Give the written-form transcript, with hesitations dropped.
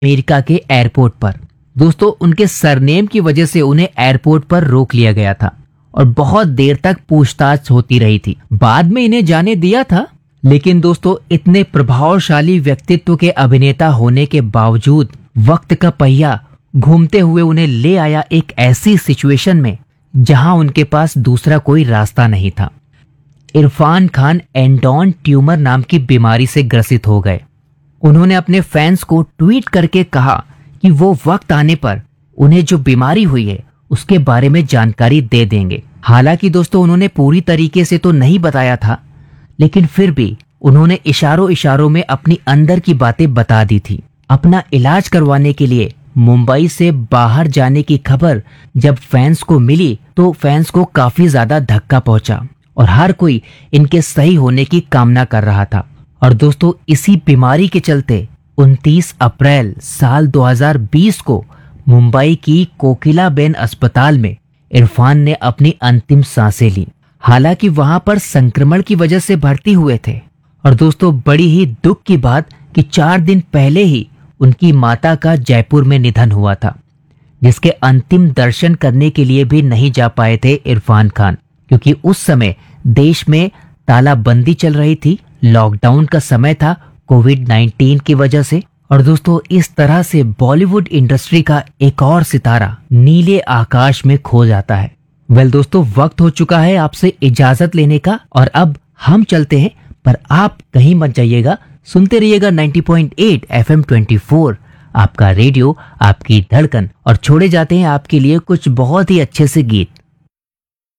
America के airport पर। दोस्तों, उनके सरनेम की वजह से उन्हें एयरपोर्ट पर रोक लिया गया था और बहुत देर तक पूछताछ होती रही थी। बाद में इन्हें जाने दिया था, लेकिन दोस्तों इतने प्रभावशाली व्यक्तित्व के अभिनेता होने के बावजूद वक्त का पहिया घूमते हुए उन्हें ले आया एक ऐसी सिचुएशन में जहां उनके पास दूसरा कोई रास्ता नहीं था। इरफान खान एंडोन ट्यूमर नाम की बीमारी से ग्रसित हो गए। उन्होंने अपने फैंस को ट्वीट करके कहा कि वो वक्त आने पर उन्हें जो बीमारी हुई है उसके बारे में जानकारी दे देंगे। हालांकि दोस्तों उन्होंने पूरी तरीके से तो नहीं बताया था, लेकिन फिर भी उन्होंने इशारों इशारों में अपनी अंदर की बातें बता दी थी। अपना इलाज करवाने के लिए मुंबई से बाहर जाने की खबर जब फैंस को मिली तो फैंस को काफी ज्यादा धक्का पहुंचा और हर कोई इनके सही होने की कामना कर रहा था। और दोस्तों इसी बीमारी के चलते 29 अप्रैल साल 2020 को मुंबई की कोकिलाबेन अस्पताल में इरफान ने अपनी अंतिम सांसें ली। हालांकि वहां पर संक्रमण की वजह से भर्ती हुए थे। और दोस्तों बड़ी ही दुख की बात कि 4 दिन पहले ही उनकी माता का जयपुर में निधन हुआ था, जिसके अंतिम दर्शन करने के लिए भी नहीं जा पाए थे इरफान खान, क्योंकि उस समय देश में तालाबंदी चल रही थी, लॉकडाउन का समय था कोविड-19 की वजह से। और दोस्तों इस तरह से बॉलीवुड इंडस्ट्री का एक और सितारा नीले आकाश में खो जाता है। वेल दोस्तों, वक्त हो चुका है आपसे इजाजत लेने का और अब हम चलते हैं, पर आप कहीं मत जाइएगा। सुनते रहिएगा 90.8 FM 24, आपका रेडियो, आपकी धड़कन। और छोड़े जाते हैं आपके लिए कुछ बहुत ही अच्छे से गीत।